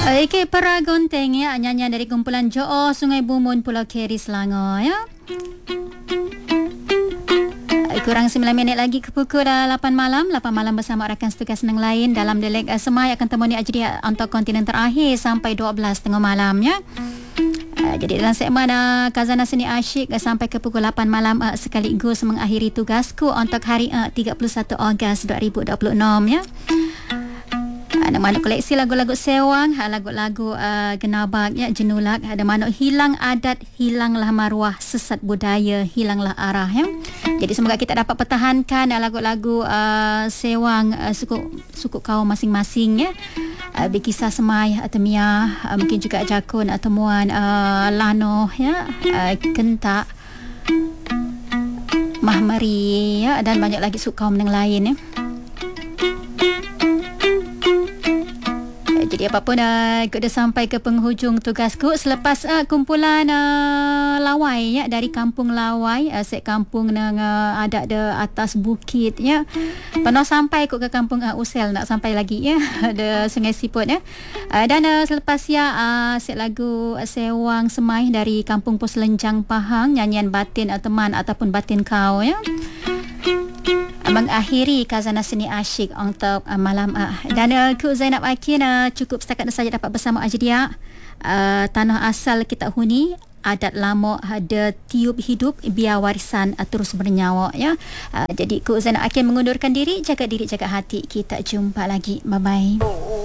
Okey, Para Gonteng ya, nyanyian dari kumpulan Jo'o Sungai Bumun Pulau Keri Selangor ya. Kurang 9 minit lagi ke pukul 8 malam. 8 malam bersama rakan setugas yang lain dalam Delik Semai akan temani Ajria untuk kontinen terakhir sampai 12 tengah malam ya. Jadi dalam segmen Khazanah Seni Asyik sampai ke pukul 8 malam sekaligus mengakhiri tugasku untuk hari 31 Ogos 2026 ya. Ada manuk koleksi lagu-lagu sewang, lagu-lagu genabak ya, jenulak. Ada manuk hilang adat, hilanglah maruah, sesat budaya, hilanglah arah ya. Jadi semoga kita dapat pertahankan lagu-lagu sewang suku kaum masing-masing ya. Berkisah Semai, Temia, mungkin juga Jakun, Temuan, Lano ya, Kentak, Mahmari ya, dan banyak lagi suku kaum yang lain ya. Jadi apapun aku dah sampai ke penghujung tugasku selepas kumpulan lawai ya, dari kampung Lawai, set kampung nang ada atas bukit ya. Pernah sampai ke kampung Usel, nak sampai lagi ya, ada Sungai Siput ya. Dan selepas ya set lagu Sewang Semai dari kampung Puslenjang Pahang, nyanyian Batin Teman ataupun Batin Kau ya. Mengakhiri Khazanah Seni Asyik untuk malam dan aku Zainab Akin cukup setakat saja dapat bersama Ajdia. Tanah asal kita huni, adat lama ada tiup hidup, biar warisan terus bernyawa ya. Jadi aku Zainab Akin mengundurkan diri, jaga hati. Kita jumpa lagi, bye bye.